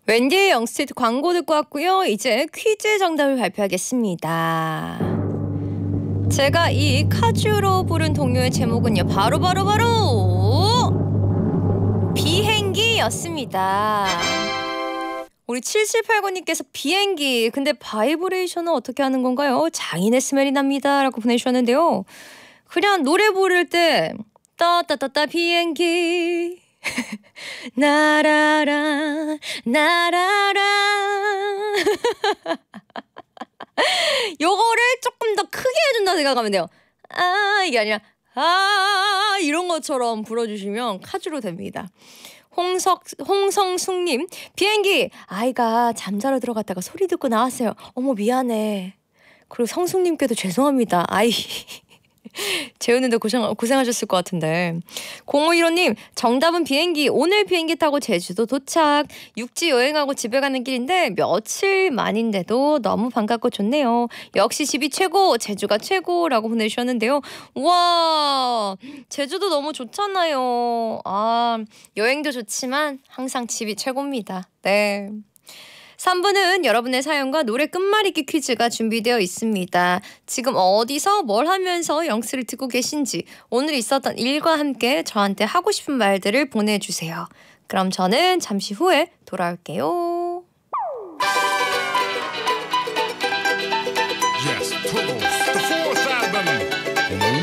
웬디의 영스트리트 광고 듣고 왔고요. 이제 퀴즈 정답을 발표하겠습니다. 제가 이 카주로 부른 동요의 제목은요. 바로 비행기였습니다. 우리 7789님께서 비행기 근데 바이브레이션은 어떻게 하는 건가요? 장인의 스멜이 납니다 라고 보내주셨는데요. 그냥 노래 부를 때 따따따따 비행기 나라라 나라라 요거를 조금 더 크게 해준다 생각하면 돼요. 이게 아니라 이런 것처럼 불어주시면 카주로 됩니다. 홍성숙님 비행기 아이가 잠자러 들어갔다가 소리 듣고 나왔어요. 어머 미안해. 그리고 성숙님께도 죄송합니다. 아이 재우는데 고생하셨을 것 같은데. 0515님 정답은 비행기. 오늘 비행기 타고 제주도 도착. 육지 여행하고 집에 가는 길인데 며칠 만인데도 너무 반갑고 좋네요. 역시 집이 최고 제주가 최고라고 보내주셨는데요. 우와 제주도 너무 좋잖아요. 여행도 좋지만 항상 집이 최고입니다. 네. 3부는 여러분의 사연과 노래 끝말잇기 퀴즈가 준비되어 있습니다. 지금 어디서 뭘 하면서 영스를 듣고 계신지 오늘 있었던 일과 함께 저한테 하고 싶은 말들을 보내주세요. 그럼 저는 잠시 후에 돌아올게요.